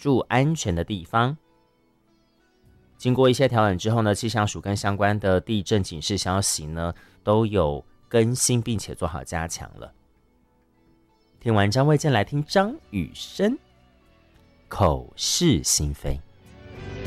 住安全的地方。经过一些调整之后呢，气象署跟相关的地震警示消息呢都有更新，并且做好加强了。听完张卫健，来听张雨生口是心非。